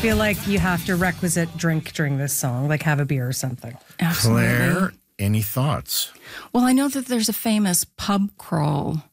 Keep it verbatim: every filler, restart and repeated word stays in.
feel like you have to requisite drink during this song, like have a beer or something. Absolutely. Claire, any thoughts? Well, I know that there's a famous pub crawl